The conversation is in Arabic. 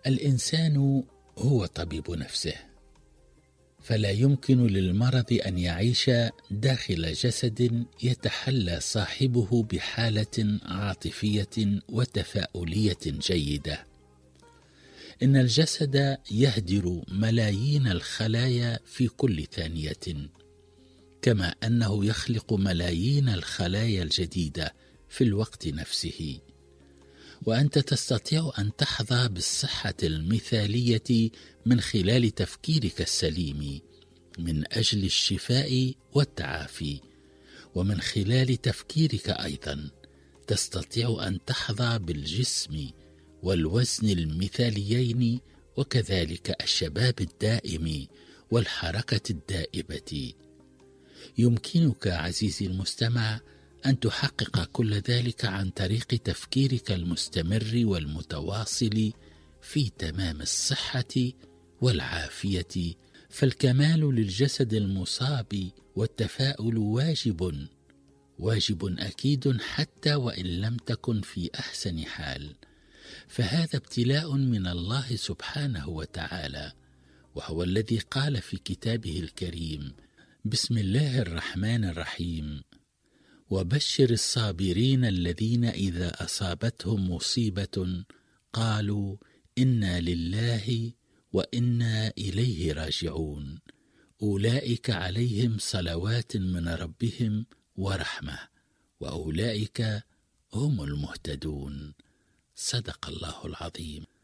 الإنسان هو طبيب نفسه، فلا يمكن للمرض أن يعيش داخل جسد يتحلى صاحبه بحالة عاطفية وتفاؤلية جيدة. إن الجسد يهدر ملايين الخلايا في كل ثانية، كما أنه يخلق ملايين الخلايا الجديدة في الوقت نفسه. وأنت تستطيع أن تحظى بالصحة المثالية من خلال تفكيرك السليم من أجل الشفاء والتعافي. ومن خلال تفكيرك أيضا تستطيع أن تحظى بالجسم والوزن المثاليين، وكذلك الشباب الدائم والحركة الدائبة. يمكنك عزيزي المستمع أن تحقق كل ذلك عن طريق تفكيرك المستمر والمتواصل في تمام الصحة والعافية. فالكمال للجسد المصاب والتفاؤل واجب أكيد حتى وإن لم تكن في أحسن حال، فهذا ابتلاء من الله سبحانه وتعالى، وهو الذي قال في كتابه الكريم: بسم الله الرحمن الرحيم: وبشر الصابرين الذين إذا أصابتهم مصيبة قالوا إنا لله وإنا إليه راجعون أولئك عليهم صلوات من ربهم ورحمة وأولئك هم المهتدون. صدق الله العظيم.